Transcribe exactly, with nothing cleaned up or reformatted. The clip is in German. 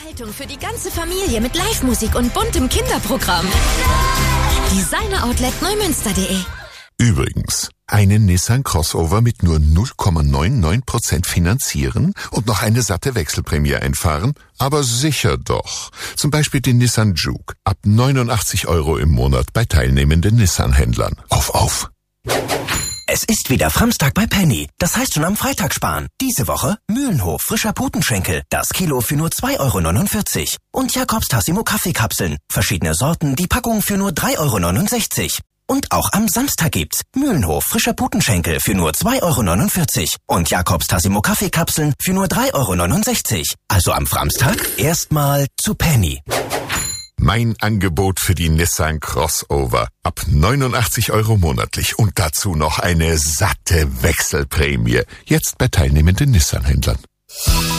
Unterhaltung für die ganze Familie mit Live-Musik und buntem Kinderprogramm. Designer Outlet neumünster punkt de. Übrigens, einen Nissan Crossover mit nur null Komma neunundneunzig Prozent finanzieren und noch eine satte Wechselprämie einfahren? Aber sicher doch. Zum Beispiel den Nissan Juke. Ab neunundachtzig Euro im Monat bei teilnehmenden Nissan-Händlern. Auf, auf! Es ist wieder Framstag bei Penny. Das heißt schon am Freitag sparen. Diese Woche Mühlenhof frischer Putenschenkel. Das Kilo für nur zwei Euro neunundvierzig. Und Jakobs Tassimo Kaffeekapseln. Verschiedene Sorten, die Packung für nur drei Euro neunundsechzig. Und auch am Samstag gibt's Mühlenhof frischer Putenschenkel für nur zwei Euro neunundvierzig. Und Jakobs Tassimo Kaffeekapseln für nur drei Euro neunundsechzig. Also am Framstag erstmal zu Penny. Mein Angebot für die Nissan Crossover. Ab neunundachtzig Euro monatlich und dazu noch eine satte Wechselprämie. Jetzt bei teilnehmenden Nissan-Händlern.